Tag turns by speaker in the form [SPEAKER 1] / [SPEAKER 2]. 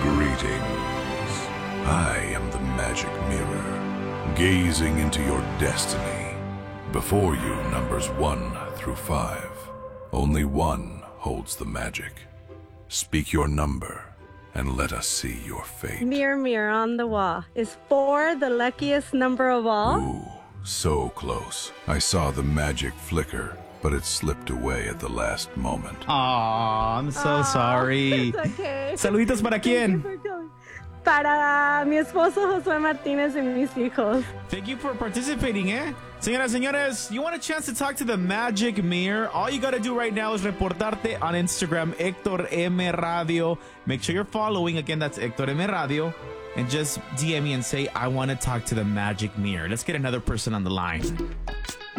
[SPEAKER 1] Greetings. I am the magic mirror, gazing into your destiny. Before you, numbers 1 through 5. Only one holds the magic. Speak your number, and let us see your fate.
[SPEAKER 2] Mirror, mirror on the wall. Is 4 the luckiest number of all?
[SPEAKER 1] Ooh, so close. I saw the magic flicker, but it slipped away at the last moment.
[SPEAKER 3] Aw, I'm so sorry.
[SPEAKER 2] It's okay.
[SPEAKER 3] Saluditos para quién?
[SPEAKER 2] Para mi esposo Josué Martínez y mis hijos.
[SPEAKER 3] Thank you for participating, eh? Señoras, señores, you want a chance to talk to the Magic Mirror? All you gotta do right now is reportarte on Instagram, Hector M Radio. Make sure you're following. Again, that's Hector M Radio. And just DM me and say, I want to talk to the Magic Mirror. Let's get another person on the line.